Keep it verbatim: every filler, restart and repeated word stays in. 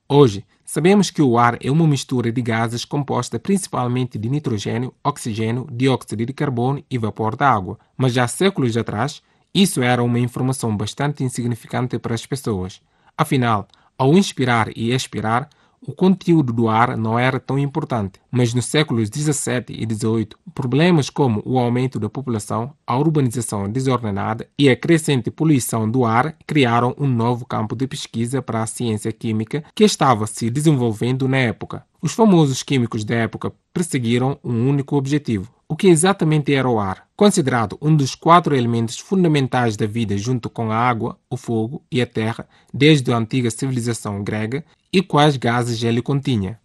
Hoje, sabemos que o ar é uma mistura de gases composta principalmente de nitrogênio, oxigênio, dióxido de carbono e vapor da água. Mas já há séculos atrás, isso era uma informação bastante insignificante para as pessoas. Afinal, ao inspirar e expirar, o conteúdo do ar não era tão importante, mas nos séculos dezassete e dezoito, problemas como o aumento da população, a urbanização desordenada e a crescente poluição do ar criaram um novo campo de pesquisa para a ciência química que estava se desenvolvendo na época. Os famosos químicos da época perseguiram um único objetivo: o que exatamente era o ar? Considerado um dos quatro elementos fundamentais da vida junto com a água, o fogo e a terra, desde a antiga civilização grega, e quais gases ele continha.